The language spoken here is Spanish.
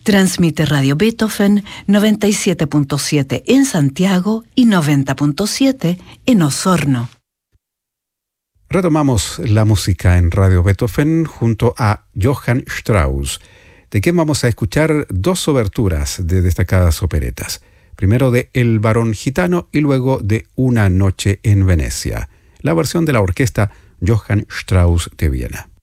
Transmite Radio Beethoven 97.7 en Santiago y 90.7 en Osorno. Retomamos la música en Radio Beethoven junto a Johann Strauss, de quien vamos a escuchar dos oberturas de destacadas operetas. Primero de El Barón Gitano y luego de Una noche en Venecia, la versión de la orquesta Johann Strauss de Viena.